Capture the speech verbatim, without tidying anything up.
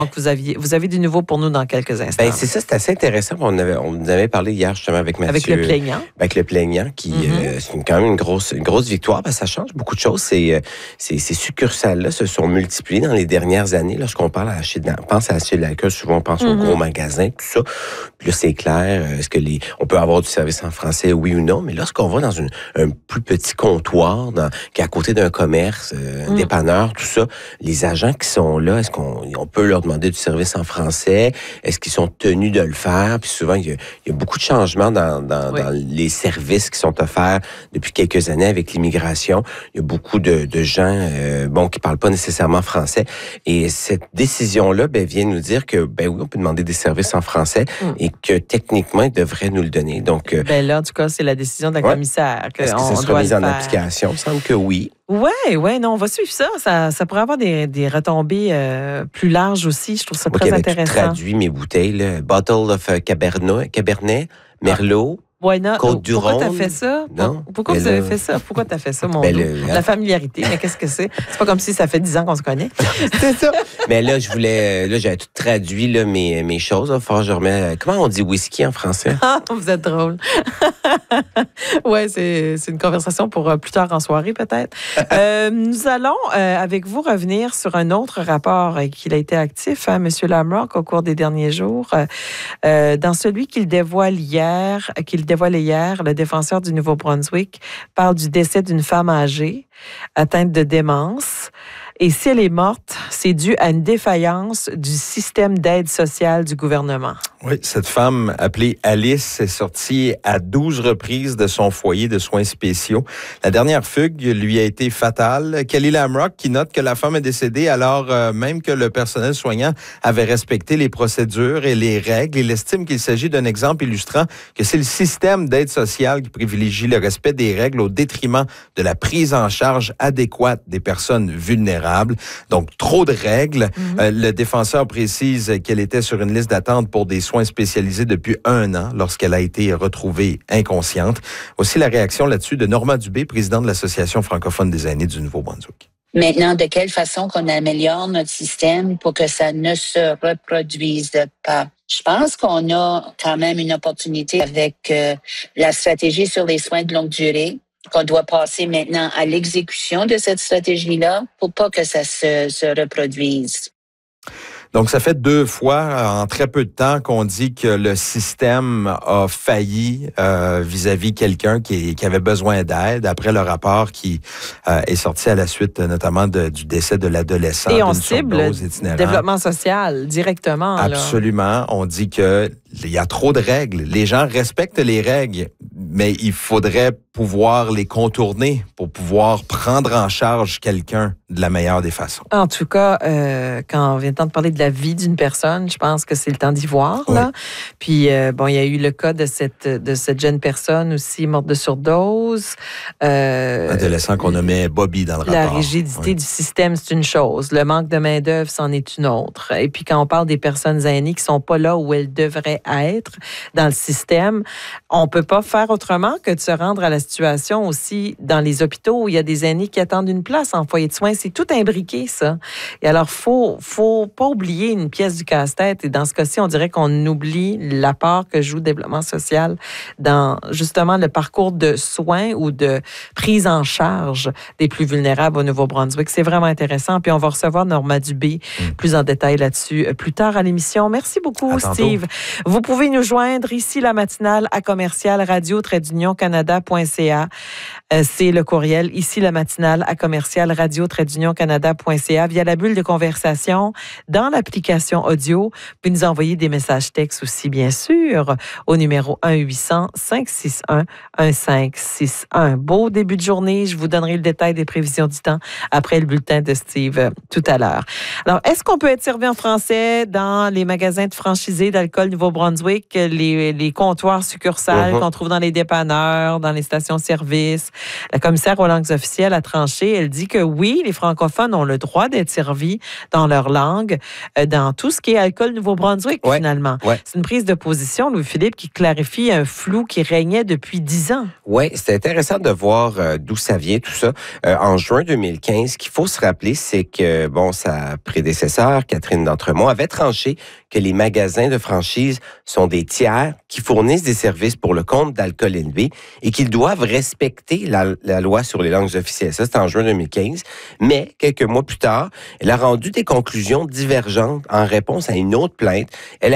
Donc, vous, aviez, vous avez du nouveau pour nous dans quelques instants. Ben, c'est ça, c'est assez intéressant. On, avait, on nous avait parlé hier justement avec Mathieu. Avec le plaignant. Avec le plaignant, qui mm-hmm. euh, c'est une, quand même une grosse, une grosse victoire, parce que ça change beaucoup de choses. Ces, ces, ces succursales-là se sont multipliées dans les dernières années. Lorsqu'on parle à acheter de on pense à acheter de l'alcool, souvent on pense mm-hmm. aux gros magasins, tout ça. Puis là, c'est clair. Est-ce que les, on peut avoir du service en français, oui ou non? Mais lorsqu'on va dans une, un plus petit comptoir, dans, qui est à côté d'un commerce, euh, un mm. dépanneur, tout ça, les agents qui sont là, est-ce qu'on on peut leur demander du service en français? Est-ce qu'ils sont tenus de le faire? Puis souvent, il y a, il y a beaucoup de changements dans, dans, oui. dans les services qui sont offerts depuis quelques années avec l'immigration. Il y a beaucoup de, de gens euh, bon, qui parlent pas nécessairement français. Et cette décision-là ben, vient nous dire que, ben oui, on peut demander des services en français mm. et que techniquement, ils devraient nous le donner. Donc, euh, ben là, en tout cas, c'est la décision de la ouais. commissaire. Que Est-ce que ça sera mis en application? Il me semble que oui. Oui, oui, non, on va suivre ça. Ça, ça pourrait avoir des, des retombées euh, plus larges aussi. Je trouve ça Moi, très qui intéressant. J'ai traduit mes bouteilles, là. Bottle of Cabernet, Cabernet Merlot. Ah. Bueno, Côte du pourquoi Rhône. t'as fait ça? Non. Pourquoi vous avez fait ça? Pourquoi t'as fait ça, mon ben dos? le, La familiarité, mais qu'est-ce que c'est? C'est pas comme si ça fait dix ans qu'on se connaît. C'est ça. Mais là, je voulais, là, j'avais tout traduit, là, mes, mes choses. Là. Faut je remets, comment on dit whisky en français? Ah, vous êtes drôle. Ouais, c'est, c'est une conversation pour euh, plus tard en soirée, peut-être. euh, nous allons, euh, avec vous, revenir sur un autre rapport euh, qu'il a été actif, hein, M. Lamrock, au cours des derniers jours. Euh, dans celui qu'il dévoile hier, qu'il dévoilait hier, le défenseur du Nouveau-Brunswick parle du décès d'une femme âgée atteinte de démence. Et si elle est morte, c'est dû à une défaillance du système d'aide sociale du gouvernement. Oui, cette femme appelée Alice est sortie à douze reprises de son foyer de soins spéciaux. La dernière fugue lui a été fatale. Kelly Lamrock qui note que la femme est décédée alors euh, même que le personnel soignant avait respecté les procédures et les règles. Il estime qu'il s'agit d'un exemple illustrant que c'est le système d'aide sociale qui privilégie le respect des règles au détriment de la prise en charge adéquate des personnes vulnérables. Donc, trop de règles. Mm-hmm. Euh, le défenseur précise qu'elle était sur une liste d'attente pour des soins spécialisés depuis un an lorsqu'elle a été retrouvée inconsciente. Aussi la réaction là-dessus de Normand Dubé, président de l'Association francophone des aînés du Nouveau-Brunswick. Maintenant, de quelle façon qu'on améliore notre système pour que ça ne se reproduise pas? Je pense qu'on a quand même une opportunité avec euh, la stratégie sur les soins de longue durée, qu'on doit passer maintenant à l'exécution de cette stratégie-là pour pas que ça se, se reproduise. Donc, ça fait deux fois en très peu de temps qu'on dit que le système a failli euh, vis-à-vis quelqu'un qui, qui avait besoin d'aide après le rapport qui euh, est sorti à la suite notamment de, du décès de l'adolescent. Et on cible le développement social directement. Absolument. Là. On dit que il y a trop de règles. Les gens respectent les règles, mais il faudrait pouvoir les contourner pour pouvoir prendre en charge quelqu'un de la meilleure des façons. En tout cas, euh, quand on vient de parler de la vie d'une personne, je pense que c'est le temps d'y voir. Oui. Là. Puis, euh, bon, il y a eu le cas de cette, de cette jeune personne aussi morte de surdose. Euh, Adolescent qu'on nommait Bobby dans le la rapport. La rigidité oui. du système, c'est une chose. Le manque de main-d'œuvre, c'en est une autre. Et puis, quand on parle des personnes aînées qui sont pas là où elles devraient être dans le système, on peut pas faire autrement que de se rendre à la situation aussi dans les hôpitaux où il y a des aînés qui attendent une place en foyer de soins. C'est tout imbriqué, ça. Et alors, faut, faut pas oublier une pièce du casse-tête. Et dans ce cas-ci, on dirait qu'on oublie l'apport que joue le développement social dans, justement, le parcours de soins ou de prise en charge des plus vulnérables au Nouveau-Brunswick. C'est vraiment intéressant. Puis on va recevoir Normand Dubé mmh. plus en détail là-dessus plus tard à l'émission. Merci beaucoup, à Steve. Tantôt. Vous pouvez nous joindre ici, la matinale à commercial radio trait d'union canada point c a. Euh, c'est le courriel ici, la matinale à commercial radio trait d'union canada point c a via la bulle de conversation dans l'application audio. Vous pouvez nous envoyer des messages textes aussi, bien sûr, au numéro un huit cents cinq six un un cinq six un. Beau début de journée. Je vous donnerai le détail des prévisions du temps après le bulletin de Steve euh, tout à l'heure. Alors, est-ce qu'on peut être servi en français dans les magasins de franchisés d'alcool Nouveau-Brunswick, les, les comptoirs succursales uh-huh. qu'on trouve dans les dépanneurs, dans les stations stations-service. La commissaire aux langues officielles a tranché. Elle dit que oui, les francophones ont le droit d'être servis dans leur langue, euh, dans tout ce qui est alcool Nouveau-Brunswick, ouais, finalement. Ouais. C'est une prise de position, Louis-Philippe, qui clarifie un flou qui régnait depuis dix ans. Oui, c'est intéressant de voir euh, d'où ça vient, tout ça. Euh, en juin deux mille quinze, ce qu'il faut se rappeler, c'est que, bon, sa prédécesseur, Catherine d'Entremont, avait tranché que les magasins de franchise sont des tiers qui fournissent des services pour le compte d'Alcool N B et qu'ils doivent respecter la, la loi sur les langues officielles. Ça, c'est en juin deux mille quinze. Mais, quelques mois plus tard, elle a rendu des conclusions divergentes en réponse à une autre plainte. Elle